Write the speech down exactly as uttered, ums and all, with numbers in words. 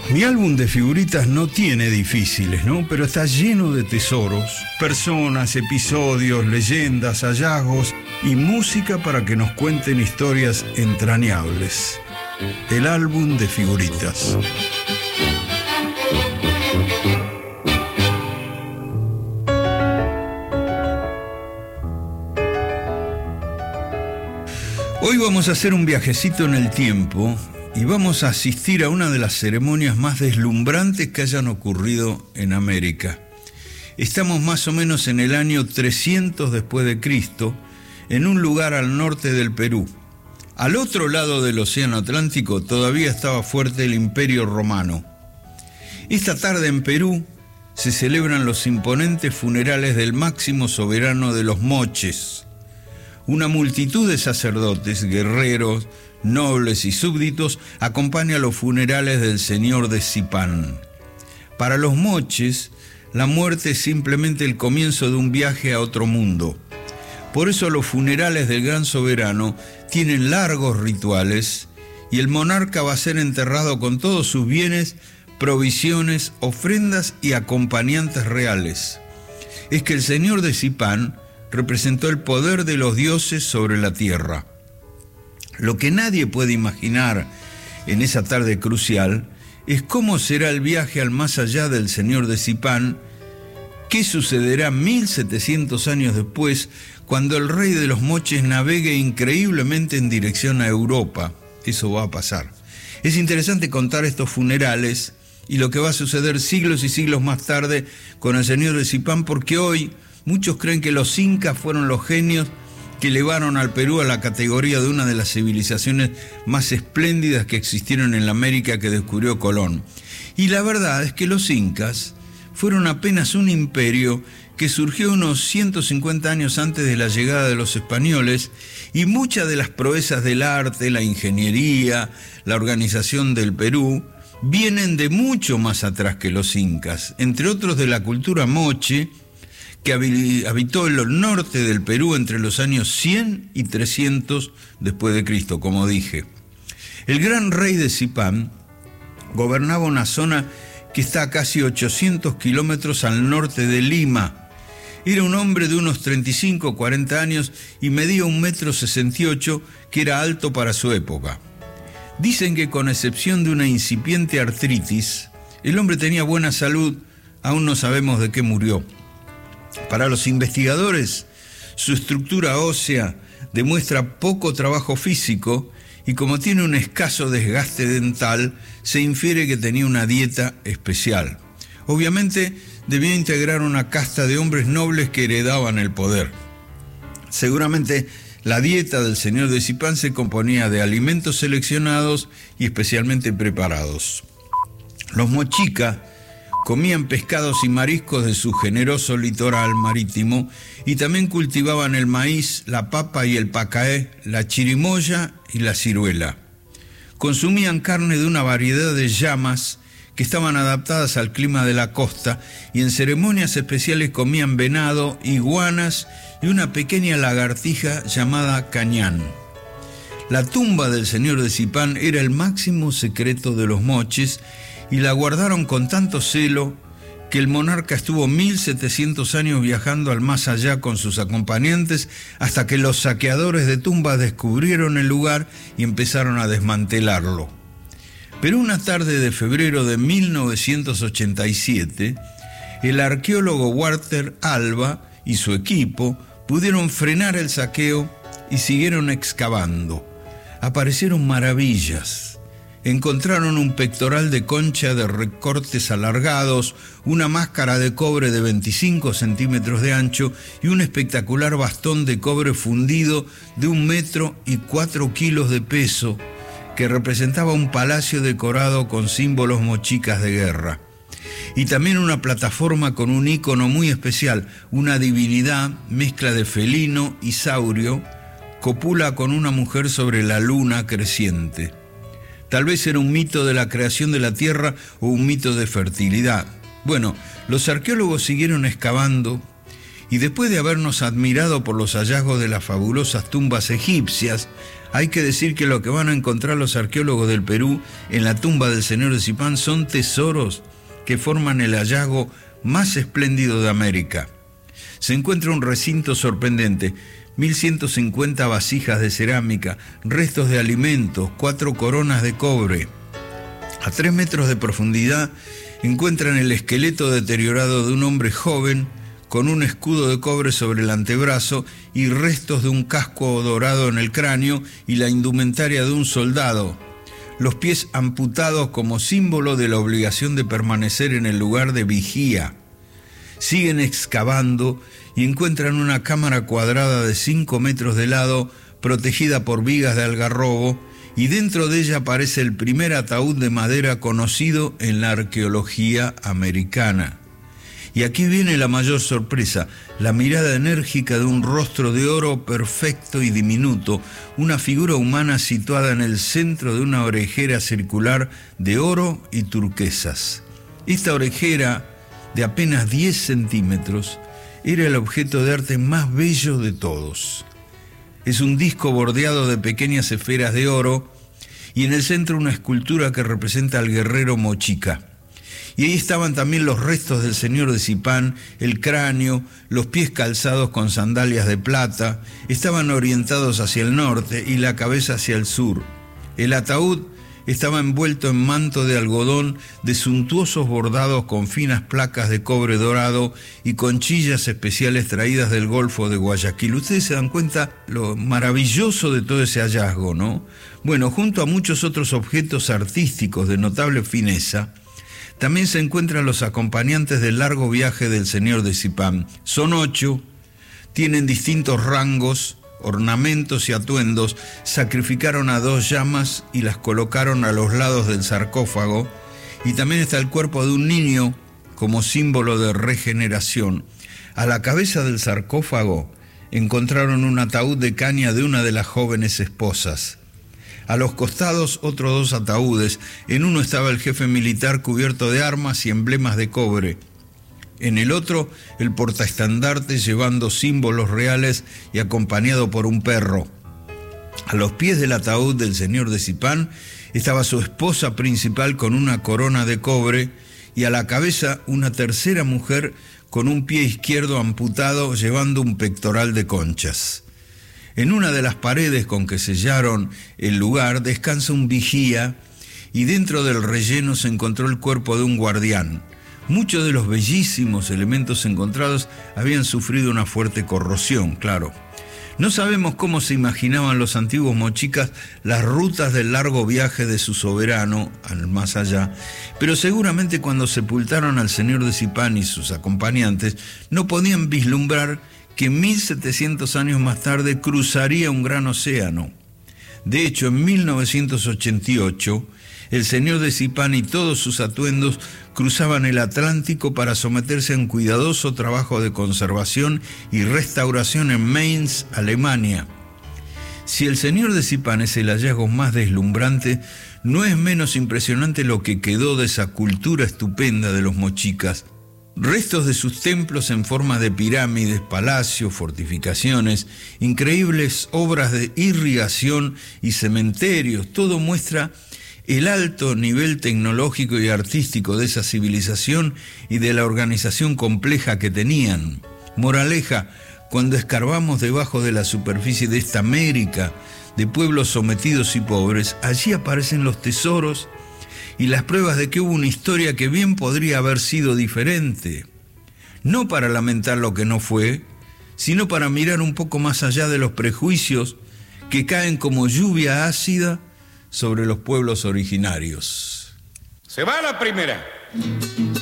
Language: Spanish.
Mi álbum de figuritas no tiene difíciles, ¿no? Pero está lleno de tesoros, personas, episodios, leyendas, hallazgos y música para que nos cuenten historias entrañables. El álbum de figuritas. Hoy vamos a hacer un viajecito en el tiempo y vamos a asistir a una de las ceremonias más deslumbrantes que hayan ocurrido en América. Estamos más o menos en el año trescientos después de Cristo, en un lugar al norte del Perú. Al otro lado del Océano Atlántico todavía estaba fuerte el Imperio Romano. Esta tarde en Perú se celebran los imponentes funerales del máximo soberano de los Moches. Una multitud de sacerdotes, guerreros, nobles y súbditos acompaña los funerales del señor de Zipán. Para los Moches, la muerte es simplemente el comienzo de un viaje a otro mundo. Por eso los funerales del gran soberano tienen largos rituales y el monarca va a ser enterrado con todos sus bienes, provisiones, ofrendas y acompañantes reales. Es que el señor de Zipán representó el poder de los dioses sobre la tierra. Lo que nadie puede imaginar en esa tarde crucial es cómo será el viaje al más allá del señor de Zipán, qué sucederá mil setecientos años después, cuando el rey de los Moches navegue increíblemente en dirección a Europa. Eso va a pasar. Es interesante contar estos funerales y lo que va a suceder siglos y siglos más tarde con el señor de Zipán, porque hoy muchos creen que los incas fueron los genios que elevaron al Perú a la categoría de una de las civilizaciones más espléndidas que existieron en la América que descubrió Colón. Y la verdad es que los incas fueron apenas un imperio que surgió unos ciento cincuenta años antes de la llegada de los españoles, y muchas de las proezas del arte, la ingeniería, la organización del Perú vienen de mucho más atrás que los incas, entre otros de la cultura moche, que habitó el norte del Perú entre los años cien y trescientos después de Cristo, como dije. El gran rey de Zipán gobernaba una zona que está a casi ochocientos kilómetros al norte de Lima. Era un hombre de unos treinta y cinco, cuarenta años y medía un metro sesenta y ocho, que era alto para su época. Dicen que con excepción de una incipiente artritis, el hombre tenía buena salud, aún no sabemos de qué murió. Para los investigadores, su estructura ósea demuestra poco trabajo físico y como tiene un escaso desgaste dental, se infiere que tenía una dieta especial. Obviamente, debía integrar una casta de hombres nobles que heredaban el poder. Seguramente, la dieta del señor de Zipán se componía de alimentos seleccionados y especialmente preparados. Los mochica comían pescados y mariscos de su generoso litoral marítimo y también cultivaban el maíz, la papa y el pacaé, la chirimoya y la ciruela. Consumían carne de una variedad de llamas que estaban adaptadas al clima de la costa y en ceremonias especiales comían venado, iguanas y una pequeña lagartija llamada cañán. La tumba del señor de Zipán era el máximo secreto de los moches y la guardaron con tanto celo que el monarca estuvo mil setecientos años viajando al más allá con sus acompañantes hasta que los saqueadores de tumbas descubrieron el lugar y empezaron a desmantelarlo. Pero una tarde de febrero de mil novecientos ochenta y siete, el arqueólogo Walter Alba y su equipo pudieron frenar el saqueo y siguieron excavando. Aparecieron maravillas. Encontraron un pectoral de concha de recortes alargados, una máscara de cobre de veinticinco centímetros de ancho y un espectacular bastón de cobre fundido de un metro y cuatro kilos de peso, que representaba un palacio decorado con símbolos mochicas de guerra. Y también una plataforma con un ícono muy especial, una divinidad, mezcla de felino y saurio, copula con una mujer sobre la luna creciente. Tal vez era un mito de la creación de la tierra o un mito de fertilidad. Bueno, los arqueólogos siguieron excavando y después de habernos admirado por los hallazgos de las fabulosas tumbas egipcias, Hay que decir que lo que van a encontrar los arqueólogos del Perú en la tumba del señor de Zipán son tesoros que forman el hallazgo más espléndido de América. Se encuentra un recinto sorprendente, mil ciento cincuenta vasijas de cerámica, restos de alimentos, cuatro coronas de cobre. A tres metros de profundidad encuentran el esqueleto deteriorado de un hombre joven con un escudo de cobre sobre el antebrazo y restos de un casco dorado en el cráneo y la indumentaria de un soldado. Los pies amputados como símbolo de la obligación de permanecer en el lugar de vigía. Siguen excavando y encuentran una cámara cuadrada de cinco metros de lado, protegida por vigas de algarrobo, y dentro de ella aparece el primer ataúd de madera conocido en la arqueología americana. Y aquí viene la mayor sorpresa, la mirada enérgica de un rostro de oro perfecto y diminuto, una figura humana situada en el centro de una orejera circular de oro y turquesas. Esta orejera, de apenas diez centímetros, era el objeto de arte más bello de todos. Es un disco bordeado de pequeñas esferas de oro y en el centro una escultura que representa al guerrero Mochica. Y ahí estaban también los restos del señor de Zipán, el cráneo, los pies calzados con sandalias de plata, estaban orientados hacia el norte y la cabeza hacia el sur. El ataúd estaba envuelto en manto de algodón de suntuosos bordados con finas placas de cobre dorado y conchillas especiales traídas del Golfo de Guayaquil. Ustedes se dan cuenta lo maravilloso de todo ese hallazgo, ¿no? Bueno, junto a muchos otros objetos artísticos de notable fineza, también se encuentran los acompañantes del largo viaje del señor de Zipán. Son ocho, tienen distintos rangos, ornamentos y atuendos, sacrificaron a dos llamas y las colocaron a los lados del sarcófago, y también está el cuerpo de un niño como símbolo de regeneración. A la cabeza del sarcófago encontraron un ataúd de caña de una de las jóvenes esposas. A los costados otros dos ataúdes. En uno estaba el jefe militar cubierto de armas y emblemas de cobre. En el otro, el portaestandarte llevando símbolos reales y acompañado por un perro. A los pies del ataúd del señor de Zipán estaba su esposa principal con una corona de cobre y a la cabeza una tercera mujer con un pie izquierdo amputado llevando un pectoral de conchas. En una de las paredes con que sellaron el lugar descansa un vigía y dentro del relleno se encontró el cuerpo de un guardián. Muchos de los bellísimos elementos encontrados habían sufrido una fuerte corrosión, claro. No sabemos cómo se imaginaban los antiguos mochicas las rutas del largo viaje de su soberano al más allá, pero seguramente cuando sepultaron al señor de Zipán y sus acompañantes no podían vislumbrar que mil setecientos años más tarde cruzaría un gran océano. De hecho, en mil novecientos ochenta y ocho, el señor de Zipán y todos sus atuendos cruzaban el Atlántico para someterse a un cuidadoso trabajo de conservación y restauración en Mainz, Alemania. Si el señor de Zipán es el hallazgo más deslumbrante, no es menos impresionante lo que quedó de esa cultura estupenda de los mochicas. Restos de sus templos en forma de pirámides, palacios, fortificaciones, increíbles obras de irrigación y cementerios, todo muestra el alto nivel tecnológico y artístico de esa civilización y de la organización compleja que tenían. Moraleja, cuando escarbamos debajo de la superficie de esta América, de pueblos sometidos y pobres, allí aparecen los tesoros y las pruebas de que hubo una historia que bien podría haber sido diferente. No para lamentar lo que no fue, sino para mirar un poco más allá de los prejuicios que caen como lluvia ácida sobre los pueblos originarios. Se va la primera.